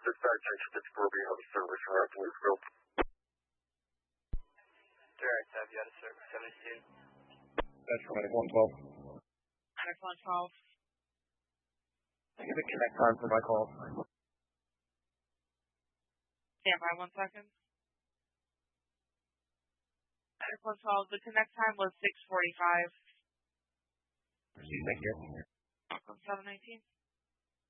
Dispatch Pittsburgh being on service from Louisville. Direct, have you out of service 72? That's Connect 112. Connect 112. Give the connect time for my call. Stand by 1 second. Connect 112, the connect time was 6:45. Thank you. Welcome 719.